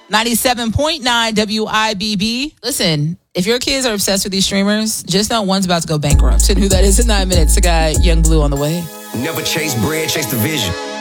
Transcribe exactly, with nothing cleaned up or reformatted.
ninety-seven point nine W I B B. Listen, if your kids are obsessed with these streamers, just know one's about to go bankrupt. And who that is in nine minutes. I got Young Blue on the way. Never chase bread, chase the vision.